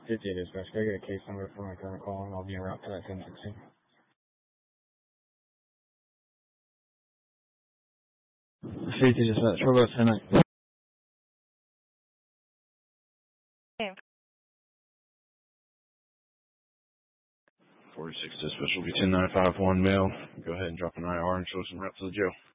50 dispatch, can I get a case number for my current call, and I'll be en route to that 1016. 50 dispatch, what about 10 46 dispatch will be 10951 mail. Go ahead and drop an IR and show some rep to the jail.